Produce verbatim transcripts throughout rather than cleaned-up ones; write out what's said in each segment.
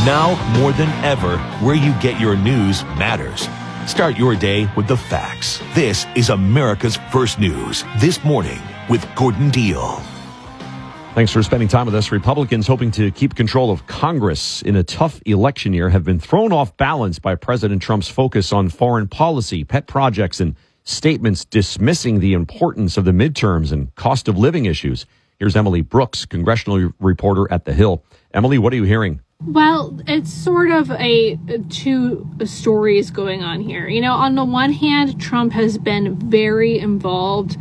Now, more than ever, where you get your news matters. Start your day with the facts. This is America's First News This Morning with Gordon Deal. Thanks for spending time with us. Republicans hoping to keep control of Congress in a tough election year have been thrown off balance by President Trump's focus on foreign policy, pet projects, and statements dismissing the importance of the midterms and cost of living issues. Here's Emily Brooks, congressional reporter at The Hill. Emily, what are you hearing? Well, it's sort of a two stories going on here. You know, on the one hand, Trump has been very involved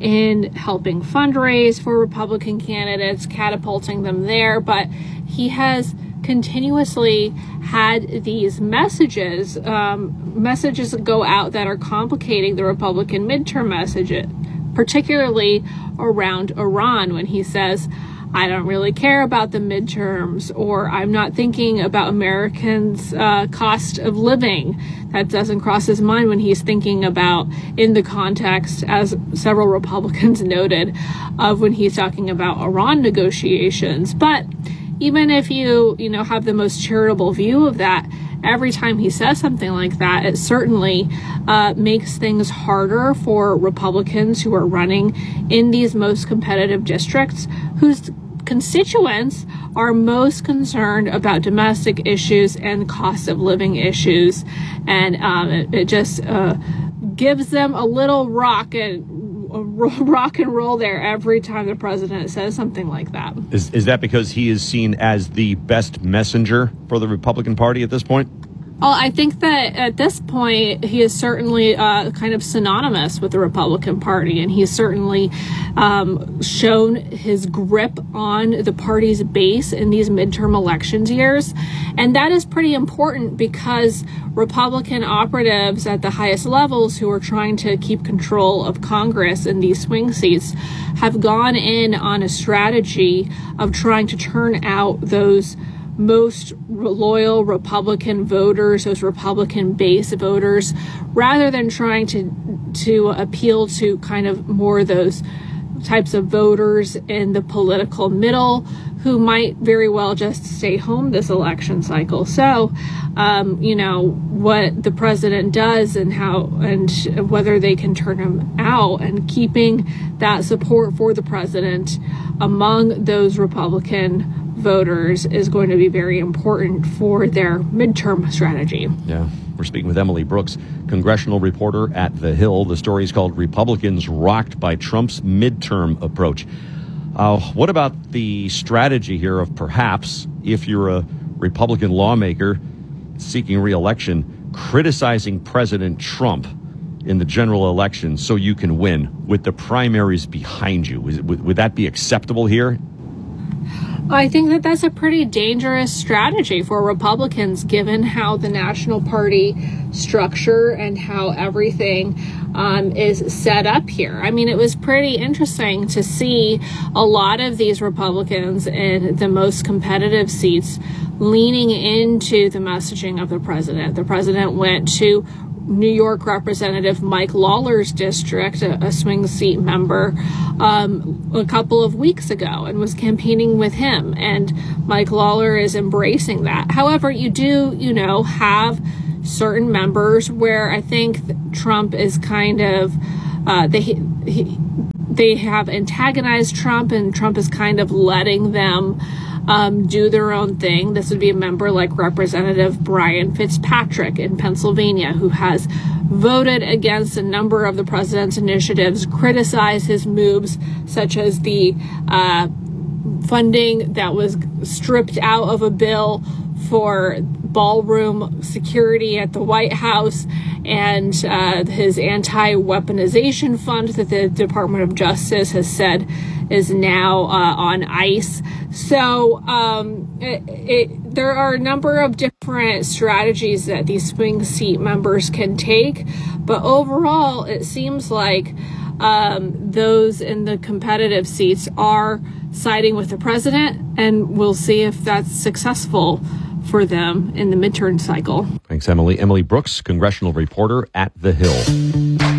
in helping fundraise for Republican candidates, catapulting them there, but he has continuously had these messages, um, messages that go out that are complicating the Republican midterm message, particularly around Iran, when he says, I don't really care about the midterms, or I'm not thinking about Americans' uh, cost of living. That doesn't cross his mind when he's thinking about, in the context, as several Republicans noted, of when he's talking about Iran negotiations. But even if you, you know, have the most charitable view of that, every time he says something like that, it certainly uh, makes things harder for Republicans who are running in these most competitive districts, whose constituents are most concerned about domestic issues and cost of living issues. And um, it, it just uh, gives them a little rock and rock and roll there every time the president says something like that. Is, is that because he is seen as the best messenger for the Republican Party at this point? Well, I think that at this point, he is certainly uh, kind of synonymous with the Republican Party, and he's certainly um, shown his grip on the party's base in these midterm elections years. And that is pretty important because Republican operatives at the highest levels who are trying to keep control of Congress in these swing seats have gone in on a strategy of trying to turn out those most loyal Republican voters, those Republican base voters, rather than trying to to appeal to kind of more those types of voters in the political middle who might very well just stay home this election cycle. So, um, you know, what the president does and how and whether they can turn him out, and keeping that support for the president among those Republican voters is going to be very important for their midterm strategy. Yeah. We're speaking with Emily Brooks, congressional reporter at The Hill. The story is called Republicans Rocked by Trump's Midterm Approach. Uh, what about the strategy here of perhaps, if you're a Republican lawmaker seeking re-election, criticizing President Trump in the general election so you can win with the primaries behind you? Is, would, would that be acceptable here? I think that that's a pretty dangerous strategy for Republicans, given how the National Party structure and how everything um, is set up here. I mean, it was pretty interesting to see a lot of these Republicans in the most competitive seats leaning into the messaging of the president. The president went to New York Representative Mike Lawler's district, a, a swing seat member, um, a couple of weeks ago, and was campaigning with him. And Mike Lawler is embracing that. However, you do, you know, have certain members where I think Trump is kind of, uh, they, he, they have antagonized Trump, and Trump is kind of letting them Um, do their own thing. This would be a member like Representative Brian Fitzpatrick in Pennsylvania, who has voted against a number of the president's initiatives, criticized his moves, such as the uh, funding that was stripped out of a bill for ballroom security at the White House, and uh, his anti-weaponization fund that the Department of Justice has said is now uh, on ice. So um, it, it, there are a number of different strategies that these swing seat members can take, but overall it seems like um, those in the competitive seats are siding with the president, and we'll see if that's successful for them in the midterm cycle. Thanks, Emily. Emily Brooks, congressional reporter at The Hill.